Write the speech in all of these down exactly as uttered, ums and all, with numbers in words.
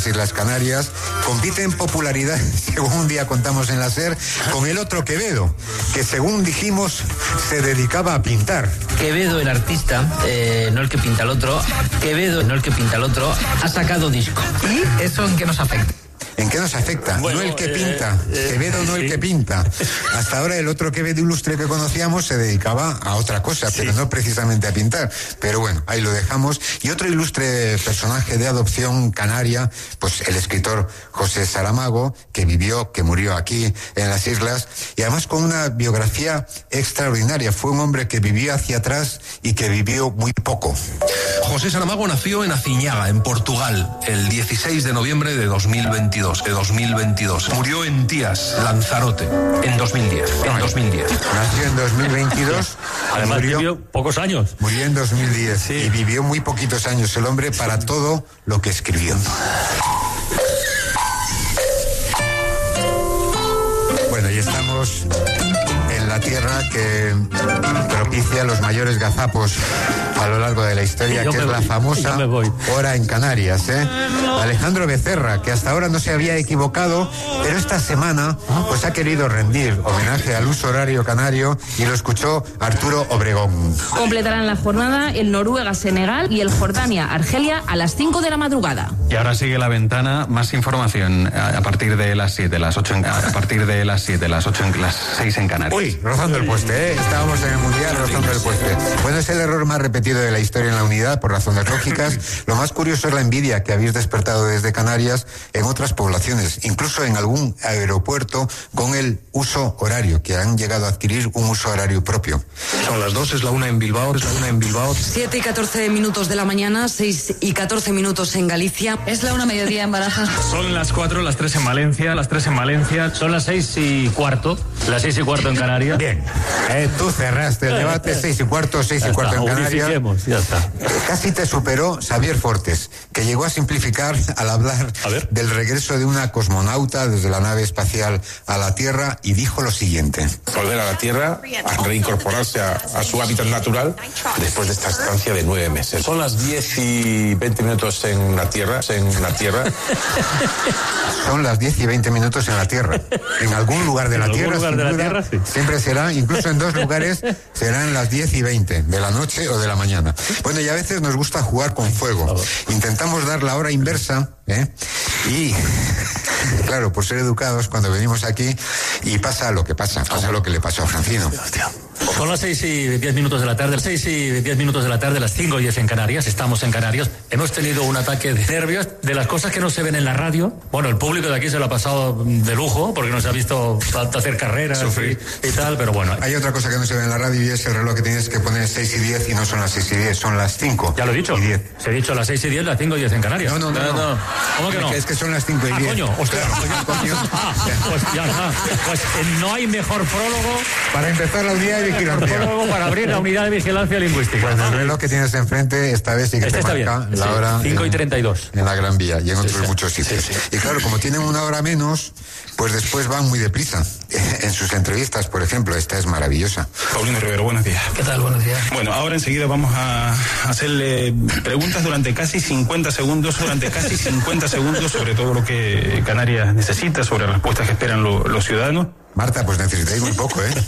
Islas Canarias, compite en popularidad, según un día contamos en la SER, con el otro Quevedo, que según dijimos se dedicaba a pintar. Quevedo, el artista, eh, no el que pinta el otro, Quevedo, no el que pinta el otro, ha sacado disco. ¿Y eso en qué nos afecta? ¿En qué nos afecta? Bueno, no el que eh, pinta, eh, Quevedo no sí. el que pinta. Hasta ahora el otro Quevedo ilustre que conocíamos se dedicaba a otra cosa, sí. pero no precisamente a pintar. Pero bueno, ahí lo dejamos. Y otro ilustre personaje de adopción canaria, pues el escritor José Saramago, que vivió, que murió aquí en las islas, y además con una biografía extraordinaria. Fue un hombre que vivió hacia atrás y que vivió muy poco. José Saramago nació en Aciñaga, en Portugal, el dieciséis de noviembre de dos mil veintidós. De dos mil veintidós. Murió en Tías, Lanzarote, en dos mil diez. En dos mil diez. Nació en dos mil veintidós. Además murió, vivió pocos años. Murió en dos mil diez. Sí. Y vivió muy poquitos años el hombre para todo lo que escribió. Bueno, y estamos en la tierra que propicia los mayores gazapos a lo largo de la historia, que es la famosa hora en Canarias, ¿eh? Alejandro Becerra, que hasta ahora no se había equivocado, pero esta semana pues ha querido rendir homenaje al uso horario canario y lo escuchó Arturo Obregón. Completarán la jornada el Noruega-Senegal y el Jordania-Argelia a las cinco de la madrugada. Y ahora sigue la ventana, más información a partir de las siete, las ocho, a partir de las siete, las ocho, las seis en Canarias. Uy, rozando el poste, ¿eh? Estábamos en el Mundial rozando el poste. Bueno, es el error más repetido de la historia en la unidad, por razones lógicas. Lo más curioso es la envidia que habéis despertado desde Canarias en otras poblaciones, incluso en algún aeropuerto con el uso horario, que han llegado a adquirir un uso horario propio. Son las dos, es la una en Bilbao, es la una en Bilbao. Siete y catorce minutos de la mañana, seis y catorce minutos en Galicia. Es la una mediodía en Barajas. Son las cuatro, las tres en Valencia, las tres en Valencia. Son las seis y cuarto, las seis y cuarto en Canarias. Bien, eh, tú cerraste el debate, seis y cuarto, seis y cuarto en Canarias. Ya está. Casi te superó Xavier Fortes, que llegó a simplificar al hablar del regreso de una cosmonauta desde la nave espacial a la Tierra y dijo lo siguiente. Volver a la Tierra, a reincorporarse a, a su hábitat natural después de esta estancia de nueve meses. Son las diez y veinte minutos en la Tierra, en la Tierra. Son las diez y veinte minutos en la Tierra. En algún lugar de la ¿En Tierra, lugar de la duda, tierra sí. siempre será, incluso en dos lugares, serán las diez y veinte de la noche o de la mañana. Bueno, y a veces nos gusta jugar con fuego. Intentamos dar la hora inversa, ¿eh? Y, claro, por ser educados, cuando venimos aquí, y pasa lo que pasa, pasa lo que le pasó a Francino. Son las seis y diez minutos de la tarde, las seis y diez minutos de la tarde, las cinco y diez en Canarias, estamos en Canarias. Hemos tenido un ataque de nervios de las cosas que no se ven en la radio. Bueno, el público de aquí se lo ha pasado de lujo, porque nos ha visto hacer carreras y, y tal, pero bueno. Hay otra cosa que no se ve en la radio y es el reloj que tienes que poner seis y diez y no son las seis y diez, son las cinco. Ya lo he dicho. Y diez. Se he dicho las seis y diez, las cinco y diez en Canarias. No, no, no. no, no. ¿Cómo que no? Es que son las cinco y ah, diez. Coño, hostia, claro, coño. Ah, pues ya está. Pues eh, no hay mejor prólogo para empezar la unidad de vigilancia. Prólogo para abrir la unidad de vigilancia lingüística. Pues el reloj que tienes enfrente esta vez sí que este te marca bien. la sí. hora. cinco y treinta y dos. En, en la Gran Vía y en otros sí, sí. muchos sitios. Sí, sí. Y claro, como tienen una hora menos, pues después van muy deprisa. En sus entrevistas, por ejemplo, esta es maravillosa. Paulino Rivero, buenos días. ¿Qué tal? Buenos días. Bueno, ahora enseguida vamos a hacerle preguntas durante casi cincuenta segundos, durante casi cincuenta segundos sobre todo lo que Canarias necesita, sobre las respuestas que esperan lo, los ciudadanos. Marta, pues necesitáis muy poco, ¿eh?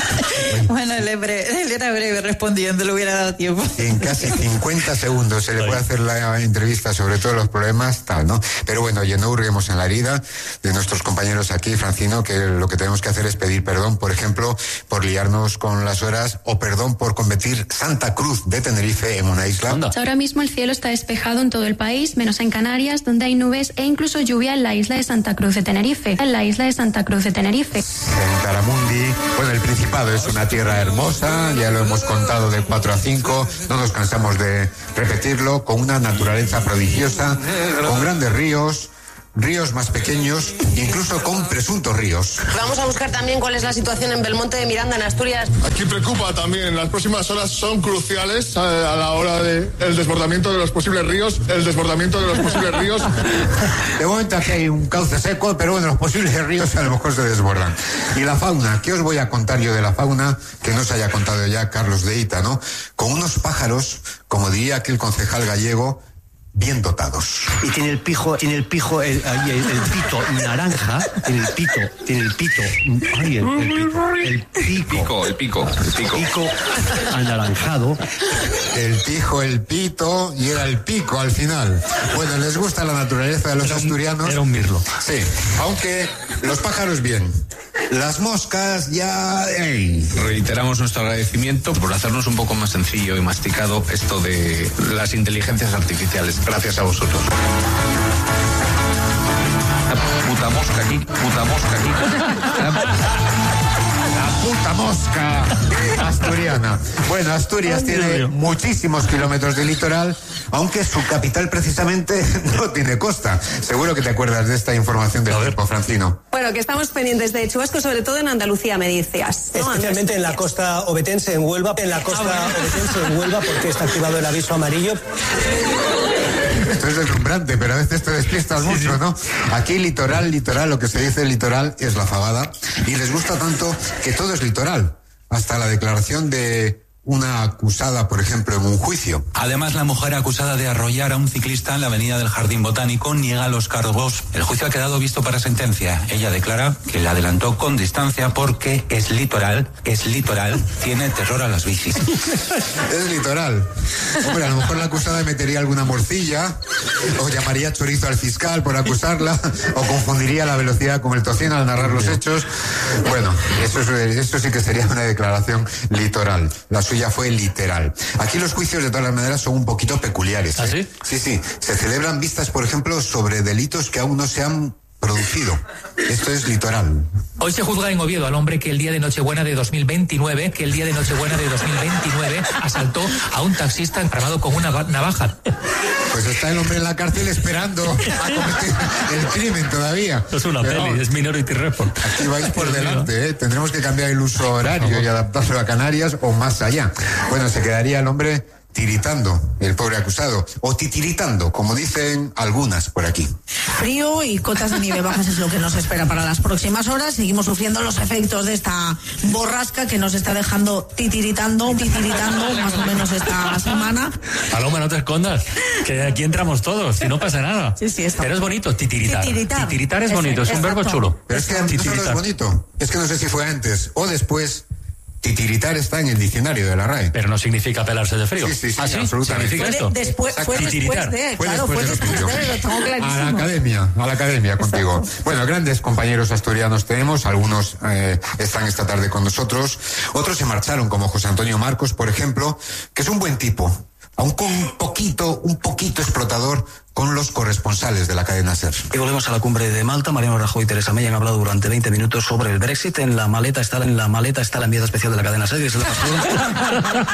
Bueno, él, es breve, él era breve respondiendo, le hubiera dado tiempo. En casi cincuenta segundos se le puede hacer la entrevista sobre todos los problemas, tal, ¿no? Pero bueno, oye, no hurguemos en la herida de nuestros compañeros aquí, Francino, que lo que tenemos que hacer es pedir perdón, por ejemplo, por liarnos con las horas, o perdón por convertir Santa Cruz de Tenerife en una isla. Ahora mismo el cielo está despejado en todo el país, menos en Canarias, donde hay nubes e incluso lluvia en la isla de Santa Cruz de Tenerife. En la isla de Santa Cruz de Tenerife. En Taramundi, bueno, el Principado es una tierra hermosa, ya lo hemos contado de cuatro a cinco, no nos cansamos de repetirlo, con una naturaleza prodigiosa, con grandes ríos, ríos más pequeños, incluso con presuntos ríos. Vamos a buscar también cuál es la situación en Belmonte de Miranda, en Asturias. Aquí preocupa también, las próximas horas son cruciales a, a la hora del de desbordamiento de los posibles ríos, el desbordamiento de los posibles ríos. De momento aquí hay un cauce seco, pero bueno, los posibles ríos a lo mejor se desbordan. Y la fauna, ¿qué os voy a contar yo de la fauna que no se haya contado ya Carlos de Ita, ¿no? Con unos pájaros, como diría aquel concejal gallego, bien dotados. Y tiene el pijo, tiene el pijo, el, el, el, el pito naranja, tiene el pito, tiene el pito, ay, el, el, el pico, el pico, el pico, el pico anaranjado. El pijo, el pito y era el pico al final. Bueno, les gusta la naturaleza de los era asturianos. Un, era un mirlo. Sí, aunque los pájaros bien. Las moscas ya... ¡Ey! Reiteramos nuestro agradecimiento por hacernos un poco más sencillo y masticado esto de las inteligencias artificiales. Gracias a vosotros. Puta mosca aquí, puta mosca aquí. Puta mosca asturiana. Bueno, Asturias Ay, tiene Dios. muchísimos kilómetros de litoral, aunque su capital precisamente no tiene costa. Seguro que te acuerdas de esta información del tiempo, Francino. Bueno, que estamos pendientes de chubascos, sobre todo en Andalucía, me decías, ¿no? Especialmente en la costa obetense, en Huelva, en la costa obetense, en Huelva, porque está activado el aviso amarillo. Esto es deslumbrante, pero a veces te despistas Sí, mucho, sí. ¿no? Aquí litoral, litoral, lo que se dice litoral es la fabada, y les gusta tanto que todo es litoral, hasta la declaración de una acusada, por ejemplo, en un juicio. Además, la mujer acusada de arrollar a un ciclista en la avenida del Jardín Botánico niega los cargos. El juicio ha quedado visto para sentencia. Ella declara que la adelantó con distancia porque es litoral, es litoral, tiene terror a las bicis. Es litoral. Hombre, a lo mejor la acusada metería alguna morcilla, o llamaría chorizo al fiscal por acusarla, o confundiría la velocidad con el tocino al narrar los hechos. Bueno, eso, es, eso sí que sería una declaración litoral. La suya fue literal. Aquí los juicios, de todas las maneras, son un poquito peculiares. ¿Ah, ¿eh? Sí, sí. Se celebran vistas, por ejemplo, sobre delitos que aún no se han producido. Esto es litoral. Hoy se juzga en Oviedo al hombre que el día de Nochebuena de dos mil veintinueve, que el día de Nochebuena de dos mil veintinueve asaltó a un taxista armado con una navaja. Pues está el hombre en la cárcel esperando a cometer el crimen todavía. Es una Pero, peli, es Minority Report. aquí vais por delante, ¿eh? Tendremos que cambiar el uso horario y adaptarlo a Canarias o más allá. Bueno, se quedaría el hombre tiritando, el pobre acusado, o titiritando, como dicen algunas por aquí. Frío y cotas de nieve bajas es lo que nos espera para las próximas horas. Seguimos sufriendo los efectos de esta borrasca que nos está dejando titiritando, titiritando más o menos esta semana. Paloma, no te escondas, que aquí entramos todos y no pasa nada. Sí, sí, está. Pero es bonito, titiritar. Titiritar. Titiritar es Eso, bonito, es un exacto. verbo chulo. Pero es que no solo es bonito, es que no sé si fue antes o después. Titiritar está en el diccionario de la R A E. Pero no significa pelarse de frío. Sí, sí, sí, ¿Ah, sí? absolutamente. ¿Significa Fue, esto? de- después, fue Titiritar. después de, Fue claro, después fue de lo después tuyo. de, lo tengo A la clarísimo. academia, a la academia contigo. Bueno, grandes compañeros asturianos tenemos, algunos eh, están esta tarde con nosotros, otros se marcharon, como José Antonio Marcos, por ejemplo, que es un buen tipo, aunque un poquito, un poquito explotador con los corresponsales de la cadena SER. Y volvemos a la cumbre de Malta. Mariano Rajoy y Teresa May han hablado durante veinte minutos sobre el Brexit. En la maleta está en la maleta está la enviada especial de la cadena SER. Y se la pasó.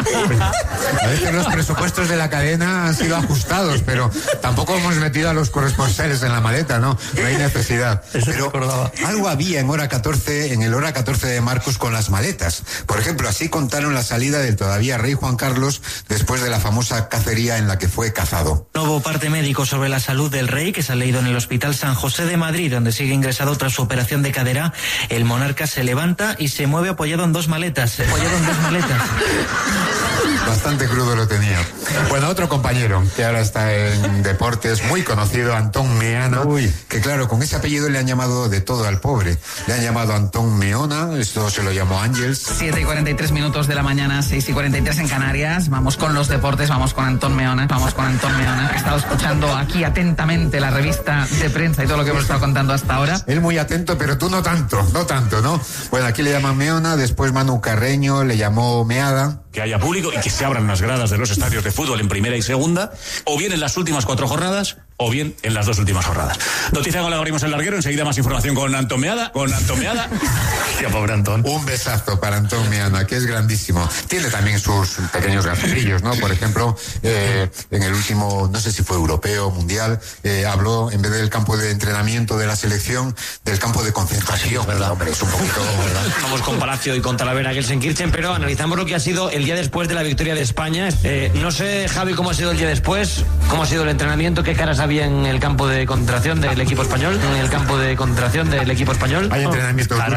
A veces los presupuestos de la cadena han sido ajustados, pero tampoco hemos metido a los corresponsales en la maleta, ¿no? No hay necesidad. Pero algo había en hora catorce, en el hora catorce de Marcos con las maletas. Por ejemplo, así contaron la salida del todavía rey Juan Carlos después de la famosa cacería en la que fue cazado. No hubo parte médico sobre la salud del rey, que se ha leído en el Hospital San José de Madrid, donde sigue ingresado tras su operación de cadera. El monarca se levanta y se mueve apoyado en dos maletas. Apoyado en dos maletas. Bastante crudo lo tenía. Bueno, otro compañero que ahora está en deportes, muy conocido, Antón Meana, que claro, con ese apellido le han llamado de todo al pobre. Le han llamado Antón Meona, esto se lo llamó Ángels. siete y cuarenta y tres minutos de la mañana, seis y cuarenta y tres en Canarias. Vamos con los deportes, vamos con Antón Meona. Vamos con Antón Meona, que ha estado escuchando aquí atentamente la revista de prensa y todo lo que hemos estado contando hasta ahora. Él muy atento, pero tú no tanto, no tanto, ¿no? Bueno, aquí le llaman Meona, después Manu Carreño le llamó Meada. Que haya público y que se abran las gradas de los estadios de fútbol en primera y segunda, o bien en las últimas cuatro jornadas, o bien en las dos últimas jornadas. Noticia con la abrimos el larguero, enseguida más información con Antón Meada, con Antón Meada. Qué pobre Antón. Un besazo para Antón Meana, que es grandísimo. Tiene también sus pequeños gacerillos, ¿no? Por ejemplo, eh, en el último, no sé si fue europeo, mundial, eh, habló, en vez del campo de entrenamiento de la selección, del campo de concentración. ¿Verdad? Hombre, es un poquito, ¿verdad? Vamos con Palacio y con Talavera Gelsenkirchen, pero analizamos lo que ha sido el día después de la victoria de España. Eh, no sé, Javi, cómo ha sido el día después, cómo ha sido el entrenamiento, qué caras había en el campo de concentración del equipo español, en el campo de concentración del equipo español. Hay entrenamientos Caras. duros, pero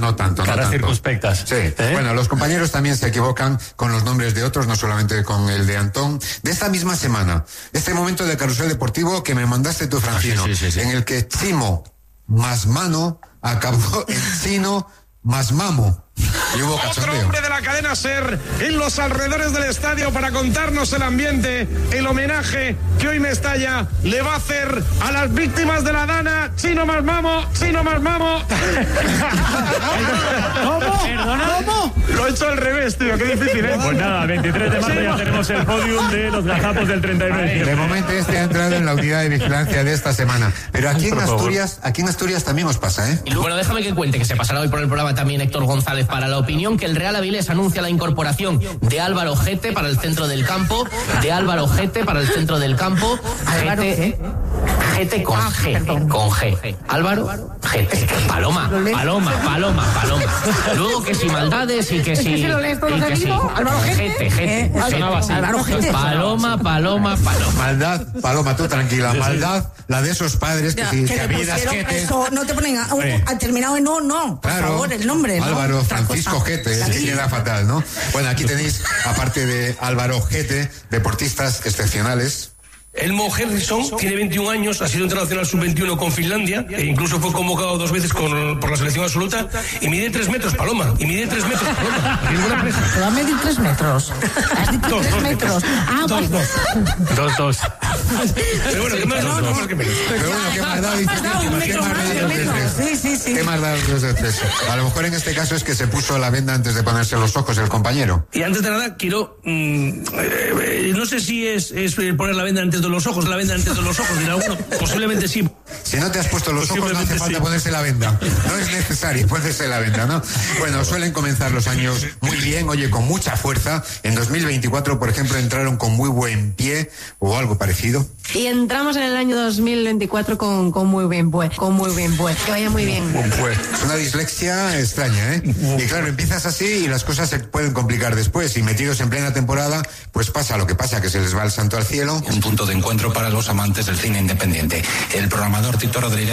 no tanto. Caras no tanto. circunspectas. Sí. ¿Eh? Bueno, los compañeros también se equivocan con los nombres de otros, no solamente con el de Antón. De esta misma semana, este momento de Carrusel Deportivo que me mandaste tú, Francino, ah, sí, sí, sí, sí. en el que Chimo más Mano acabó en Chino más Mamo. Y hubo Otro hombre de la cadena SER en los alrededores del estadio para contarnos el ambiente, el homenaje que hoy Mestalla le va a hacer a las víctimas de la Dana. Chino más Mamo, Chino más Mamo. ¿Cómo? ¿Perdona? ¿Cómo? Lo he hecho al revés, tío, qué difícil, ¿eh? Pues nada, veintitrés de marzo ya tenemos el podium de los gazapos del treinta y nueve. De momento este ha entrado en la unidad de vigilancia de esta semana. Pero aquí en Asturias, aquí en Asturias también os pasa, ¿eh? Bueno, déjame que cuente que se pasará hoy por el programa también Héctor González para La Opinión, que el Real Avilés anuncia la incorporación de Álvaro Gete para el centro del campo, de Álvaro Gete para el centro del campo, Gete, Gete con G, con G, Álvaro Gete, Paloma, Paloma, Paloma, Paloma. Luego que si maldades y que si, y que si, Álvaro Gete, Gete, Álvaro Gete, Paloma, Paloma, Paloma. Maldad, Paloma, tú tranquila, maldad, la de esos padres que ya, si que te vidas Gete. Eso, no te ponen a, a, terminado en no, no, por claro, favor, el nombre, ¿no? Álvaro Francisco Gete, el que queda fatal, ¿no? Bueno, aquí tenéis, aparte de Álvaro Gete, deportistas excepcionales. Elmo Henriksson tiene veintiún años, ha sido internacional sub veintiuno con Finlandia, e incluso fue convocado dos veces con, por la selección absoluta, y mide tres metros, Paloma, y mide tres metros, Paloma. Ninguna presa. Te va a medir tres metros. Has dicho dos, tres dos, metros. Ah, dos, dos. Dos, dos. Pero bueno, ¿qué más? No, no, no, que menos. Pero bueno, ¿qué más da? ¿Qué más da? Sí, sí, sí. ¿Qué más da los de tres? A lo mejor en este caso es que se puso la venda antes de ponerse los ojos el compañero. Y antes de nada, quiero... Mmm, eh, no sé si es, es poner la venda antes de los ojos, la venda antes de los ojos, dirá uno, posiblemente sí. Si no te has puesto los ojos no hace falta sí. ponerse la venda, no es necesario ponerse la venda, ¿no? Bueno, suelen comenzar los años muy bien, oye, con mucha fuerza. En dos mil veinticuatro, por ejemplo, entraron con muy buen pie o algo parecido. Y entramos en el año dos mil veinticuatro con, con muy bien pie, con muy bien pie, que vaya muy bien. Pues es una dislexia extraña, ¿eh? Y claro, empiezas así y las cosas se pueden complicar después, y metidos en plena temporada, pues pasa lo que pasa, que se les va el santo al cielo. Un punto de encuentro para los amantes del cine independiente. El programador Tito Rodríguez